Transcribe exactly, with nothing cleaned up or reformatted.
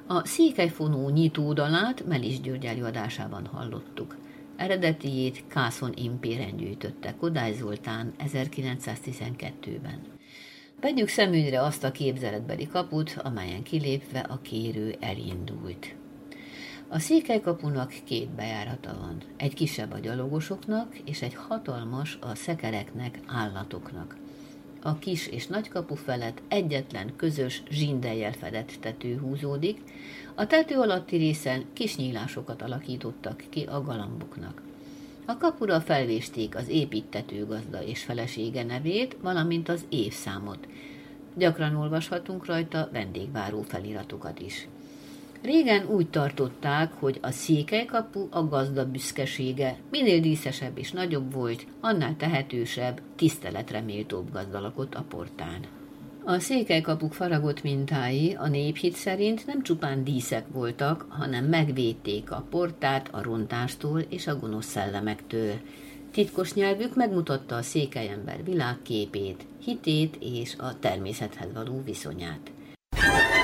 A Székelyfonó nyitódalát Melis György előadásában hallottuk. Eredetiét Kászon Impéren gyűjtötte Kodály Zoltán ezerkilencszáztizenkettőben. Vegyük szemügyre azt a képzeletbeli kaput, amelyen kilépve a kérő elindult. A Székelykapunak két bejárata van, egy kisebb a gyalogosoknak, és egy hatalmas a szekereknek, állatoknak. A kis és nagy kapu felett egyetlen közös zsindellyel fedett tető húzódik, a tető alatti részen kis nyílásokat alakítottak ki a galamboknak. A kapura felvésték az építtető gazda és felesége nevét, valamint az évszámot. Gyakran olvashatunk rajta vendégváró feliratokat is. Régen úgy tartották, hogy a Székelykapu a gazda büszkesége, minél díszesebb és nagyobb volt, annál tehetősebb, tiszteletre méltóbb gazda lakott a portán. A székelykapuk faragott mintái a néphit szerint nem csupán díszek voltak, hanem megvédték a portát a rontástól és a gonosz szellemektől. Titkos nyelvük megmutatta a székelyember világképét, hitét és a természethez való viszonyát.